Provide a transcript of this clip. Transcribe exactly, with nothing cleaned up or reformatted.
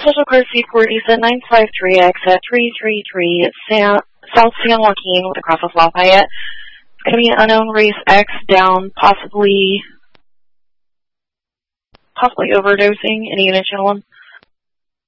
Special Car C forty at nine five three X at three three three San, South San Joaquin with a cross of Lafayette. It's going to be an unknown race X down, possibly, possibly overdosing. Any unit channel one?